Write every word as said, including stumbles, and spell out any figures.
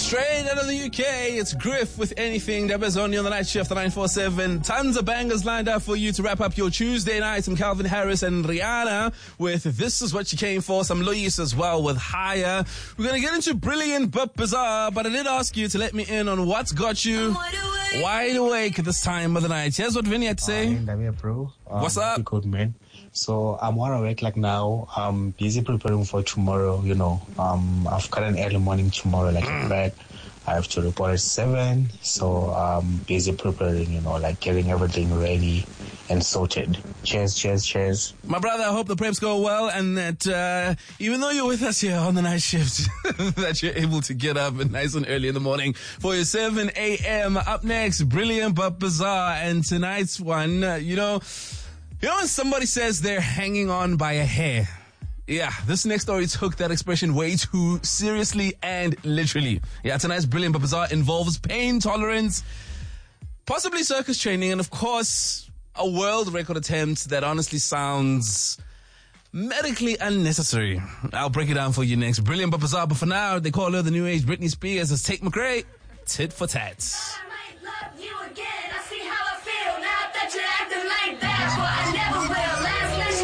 Straight out of the U K, it's Griff with Anything. Deborah's only on the night shift at nine four seven. Tons of bangers lined up for you to wrap up your Tuesday night. Some Calvin Harris and Rihanna with This Is What You Came For. Some Luis as well with Higher. We're going to get into Brilliant But Bizarre, but I did ask you to let me in on what's got you wide awake at this time of the night. Here's what Vinny had to say. Uh, I'm here, bro. Um, What's up? Good, man. So I'm wide awake like now. I'm busy preparing for tomorrow, you know. Um, I've got an early morning tomorrow, like in bed. I have to report at seven, so I'm busy preparing, you know, like getting everything ready and sorted. Cheers, cheers, cheers. My brother, I hope the preps go well and that uh, even though you're with us here on the night shift, that you're able to get up nice and early in the morning for your seven a.m. Up next, Brilliant But Bizarre. And tonight's one, uh, you know, you know when somebody says they're hanging on by a hair? Yeah, this next story took that expression way too seriously and literally. Yeah, tonight's Brilliant But Bizarre involves pain tolerance, possibly circus training, and of course, a world record attempt that honestly sounds medically unnecessary. I'll break it down for you next. Brilliant But Bizarre, but for now, they call her the new age Britney Spears. It's Tate McRae, Tit for Tat.